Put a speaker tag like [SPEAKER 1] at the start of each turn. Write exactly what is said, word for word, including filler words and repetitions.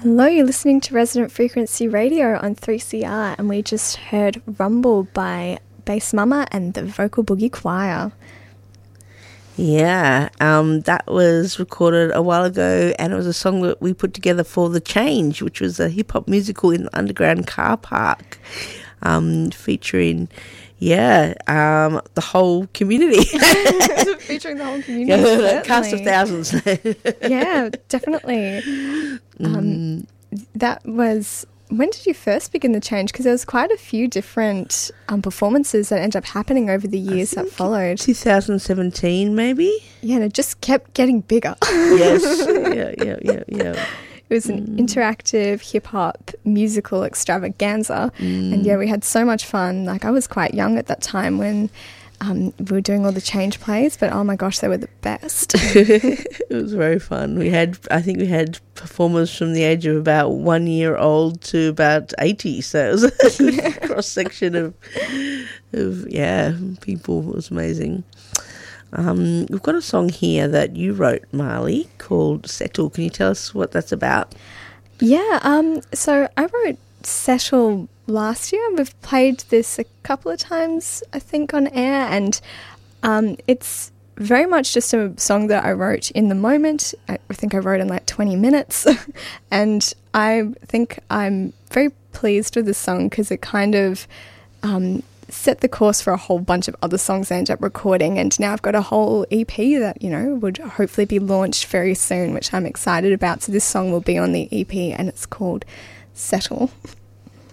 [SPEAKER 1] Hello, you're listening to Resident Frequency Radio on three C R, and we just heard Rumble by Bass Mama and the Vocal Boogie Choir.
[SPEAKER 2] Yeah, um, that was recorded a while ago, and it was a song that we put together for The Change, which was a hip-hop musical in the underground car park, um, featuring, yeah, um, the whole community.
[SPEAKER 1] Featuring the whole community,
[SPEAKER 2] yeah, a cast of thousands.
[SPEAKER 1] Yeah, definitely. Um, mm. That was... When did you first begin The Change? Because there was quite a few different um, performances that ended up happening over the years that followed.
[SPEAKER 2] twenty seventeen, maybe?
[SPEAKER 1] Yeah, and it just kept getting bigger.
[SPEAKER 2] Yes, yeah, yeah, yeah, yeah.
[SPEAKER 1] It was an mm. interactive hip-hop musical extravaganza.
[SPEAKER 2] Mm.
[SPEAKER 1] And, yeah, we had so much fun. Like, I was quite young at that time when um, we were doing all the Change plays, but, oh, my gosh, they were the best.
[SPEAKER 2] It was very fun. We had, I think we had performers from the age of about one year old to about eighty, so it was a good cross-section of, of, yeah, people. It was amazing. Um, we've got a song here that you wrote, Marley, called Settle. Can you tell us what that's about?
[SPEAKER 1] Yeah, um, so I wrote Settle last year. We've played this a couple of times, I think, on air, and um, it's very much just a song that I wrote in the moment. I think I wrote in like twenty minutes, and I think I'm very pleased with the song because it kind of um, set the course for a whole bunch of other songs I ended up recording, and now I've got a whole E P that, you know, would hopefully be launched very soon, which I'm excited about. So this song will be on the E P, and it's called Settle.